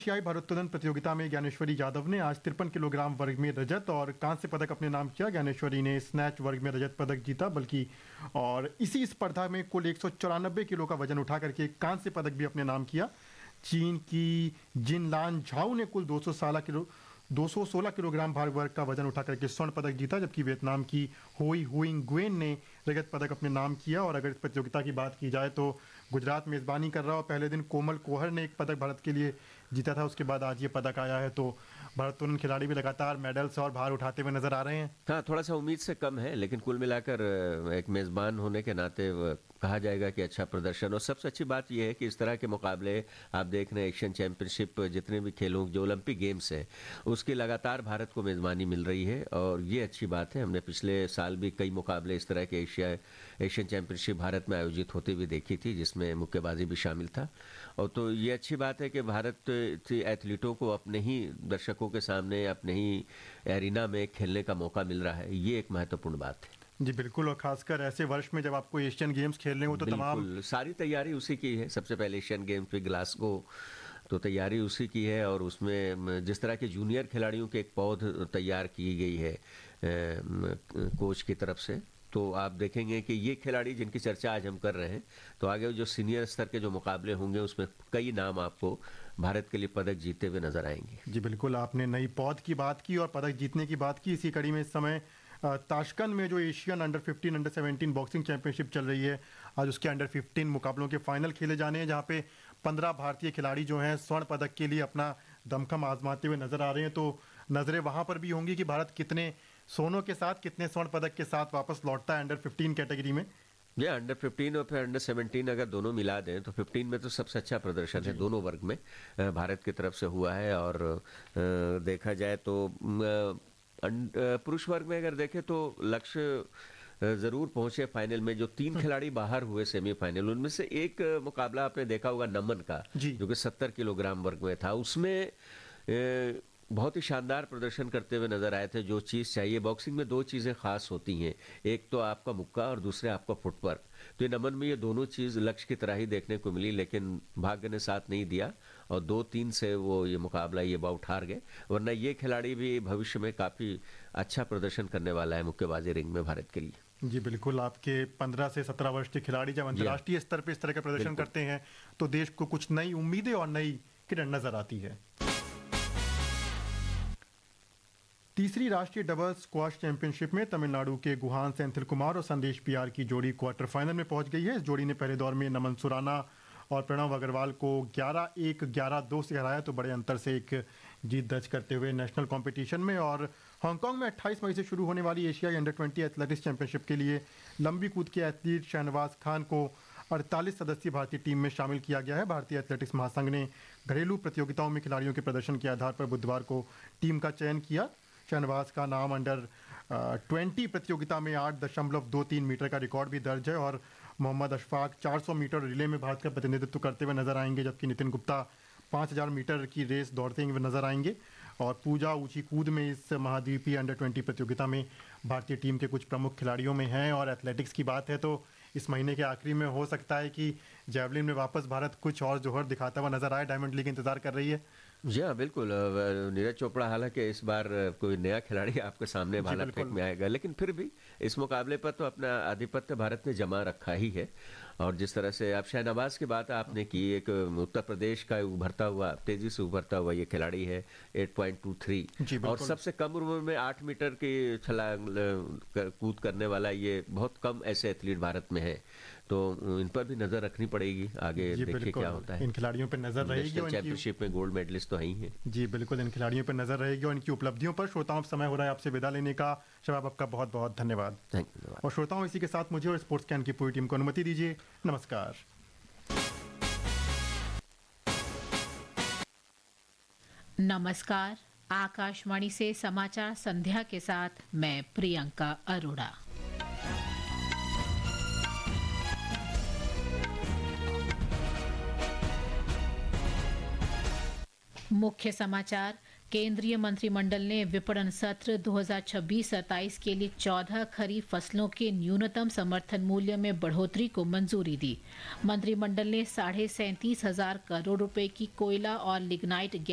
एशियाई भारोत्तोलन प्रतियोगिता में ज्ञानेश्वरी यादव ने आज 53 किलोग्राम वर्ग में रजत और कांस्य पदक अपने नाम किया। ज्ञानेश्वरी ने स्नैच वर्ग में रजत पदक जीता और इसी स्पर्धा में कुल 194 किलो का वजन उठा करके कांस्य पदक भी अपने नाम किया। चीन की जिनलान झाओ ने कुल 216 किलोग्राम भार वर्ग का वजन उठा करके स्वर्ण पदक जीता, जबकि वियतनाम की होई हुइंग गुएन ने रजत पदक अपने नाम किया। और अगर इस प्रतियोगिता की बात की जाए तो गुजरात मेज़बानी कर रहा और पहले दिन कोमल कोहर ने एक पदक भारत के लिए जीता था, उसके बाद आज ये पदक आया है। तो भारोत्तोलन खिलाड़ी भी लगातार मेडल्स और भार उठाते हुए नजर आ रहे हैं। हाँ, थोड़ा सा उम्मीद से कम है, लेकिन कुल मिलाकर एक मेज़बान होने के नाते कहा जाएगा कि अच्छा प्रदर्शन। और सबसे अच्छी बात यह है कि इस तरह के मुकाबले आप देख रहे हैं, एशियन चैंपियनशिप, जितने भी खेलों जो ओलंपिक गेम्स हैं उसकी लगातार भारत को मेज़बानी मिल रही है और ये अच्छी बात है। हमने पिछले साल भी कई मुकाबले इस तरह के एशियन चैंपियनशिप भारत में आयोजित होती हुई देखी थी, जिसमें मुक्केबाजी भी शामिल था। और तो ये अच्छी बात है कि भारत एथलीटों को अपने ही दर्शकों के सामने, अपने ही एरिना में खेलने का मौका मिल रहा है। ये एक महत्वपूर्ण बात है। जी बिल्कुल, और खासकर ऐसे वर्ष में जब आपको एशियन गेम्स खेलने हो तो तमाम सारी तैयारी उसी की है। सबसे पहले एशियन गेम्स पे ग्लासगो तो तैयारी उसी की है और उसमें जिस तरह के जूनियर खिलाड़ियों के एक पौध तैयार की गई है कोच की तरफ से, तो आप देखेंगे कि ये खिलाड़ी जिनकी चर्चा आज हम कर रहे हैं, तो आगे जो सीनियर स्तर के जो मुकाबले होंगे उसमें कई नाम आपको भारत के लिए पदक जीते हुए नजर आएंगे। जी बिल्कुल, आपने नई पौध की बात की और पदक जीतने की बात की। इसी कड़ी में इस समय ताशकंद में जो Asian under 15 under 17 boxing championship चल रही है, आज उसके अंडर 15 मुकाबलों के फाइनल खेले जाने हैं, जहां पे 15 भारतीय खिलाड़ी जो हैं स्वर्ण पदक के लिए अपना दमखम आजमाते हुए नजर आ रहे हैं। तो नजरें वहां पर भी होंगी कि भारत कितने सोनों के साथ, कितने स्वर्ण पदक के साथ वापस लौटता है अंडर 15 कैटेगरी में। ये अंडर 15 और फिर अंडर 17 अगर दोनों मिला दें तो 15 में तो सबसे अच्छा प्रदर्शन है दोनों वर्ग में भारत की तरफ से हुआ है। और देखा जाए तो पुरुष वर्ग में अगर देखें तो लक्ष्य जरूर पहुंचे फाइनल में। जो 3 खिलाड़ी बाहर हुए सेमीफाइनल, उनमें से एक मुकाबला आपने देखा होगा नमन का, जो कि 70 किलोग्राम वर्ग में था। उसमें बहुत ही शानदार प्रदर्शन करते हुए नजर आए थे। जो चीज़ चाहिए बॉक्सिंग में, 2 चीज़ें खास होती हैं, एक तो आपका मुक्का और दूसरे आपका फुटवर्क। तो ये नमन में ये दोनों चीज़ लक्ष्य की तरह ही देखने को मिली, लेकिन भाग्य ने साथ नहीं दिया और 2-3 से वो ये मुकाबला ये बाउट हार गए। वरना ये खिलाड़ी भी भविष्य में काफ़ी अच्छा प्रदर्शन करने वाला है मुक्केबाजी रिंग में भारत के लिए। जी बिल्कुल, आपके 15 से 17 वर्ष के खिलाड़ी जब अंतर्राष्ट्रीय स्तर पर इस तरह का प्रदर्शन करते हैं तो देश को कुछ नई उम्मीदें और नई किरण नजर आती है। तीसरी राष्ट्रीय डबल स्क्वाश चैंपियनशिप में तमिलनाडु के गुहान सेंथिल कुमार और संदेश पियार की जोड़ी क्वार्टर फाइनल में पहुंच गई है। इस जोड़ी ने पहले दौर में नमन सुराना और प्रणव अग्रवाल को 11-1, 11-2 से हराया, तो बड़े अंतर से एक जीत दर्ज करते हुए नेशनल कंपटीशन में। और हांगकांग में 28 मई से शुरू होने वाली एशियाई अंडर 20 एथलेटिक्स चैंपियनशिप के लिए लंबी कूद के एथलीट शहनवाज खान को 48 सदस्यीय भारतीय टीम में शामिल किया गया है। भारतीय एथलेटिक्स महासंघ ने घरेलू प्रतियोगिताओं में खिलाड़ियों के प्रदर्शन के आधार पर बुधवार को टीम का चयन किया। शहनवाज का नाम अंडर 20 प्रतियोगिता में 8.23 मीटर का रिकॉर्ड भी दर्ज है। और मोहम्मद अशफाक 400 मीटर रिले में भारत का प्रतिनिधित्व करते हुए नजर आएंगे, जबकि नितिन गुप्ता 5000 मीटर की रेस दौड़ते हुए नजर आएंगे। और पूजा ऊंची कूद में इस महाद्वीपीय अंडर 20 प्रतियोगिता में भारतीय टीम के कुछ प्रमुख खिलाड़ियों में हैं। और एथलेटिक्स की बात है तो इस महीने के आखिरी में हो सकता है कि जैवलिन में वापस भारत कुछ और जोहर दिखाता हुआ नजर आए। डायमंड लीग इंतजार कर रही है। जी हाँ, बिल्कुल। नीरज चोपड़ा हालांकि इस बार कोई नया खिलाड़ी आपके सामने भाला फेंक में आएगा, लेकिन फिर भी इस मुकाबले पर तो अपना आधिपत्य भारत ने जमा रखा ही है। और जिस तरह से आप शहनवाज की बात आपने की, एक उत्तर प्रदेश का उभरता हुआ, तेजी से उभरता हुआ ये खिलाड़ी है, 8.23 और सबसे कम उम्र में 8 मीटर की छलांग कूद करने वाला ये बहुत कम ऐसे एथलीट भारत में है। तो इन पर भी नजर रखनी पड़ेगी, आगे देखिए क्या होता है। इन खिलाड़ियों पर नजर रहेगी और चैंपियनशिप में गोल्ड मेडलिस्ट तो ही हैं। जी बिल्कुल, इन खिलाड़ियों पर नजर रहेगी और इनकी उपलब्धियों पर। श्रोताओं, समय हो रहा है आपसे विदा लेने का। शबाब, आपका बहुत बहुत धन्यवाद। और श्रोताओं, इसी के साथ मुझे और स्पोर्ट्स कैन की पूरी टीम को अनुमति दीजिए। नमस्कार। नमस्कार। आकाशवाणी से समाचार संध्या के साथ मैं प्रियंका अरोड़ा। मुख्य समाचार। केंद्रीय मंत्रिमंडल ने विपणन सत्र 2026-27 के लिए 14 खरीफ फसलों के न्यूनतम समर्थन मूल्य में बढ़ोतरी को मंजूरी दी। मंत्रिमंडल ने 37,500 करोड़ रुपए की कोयला और लिग्नाइट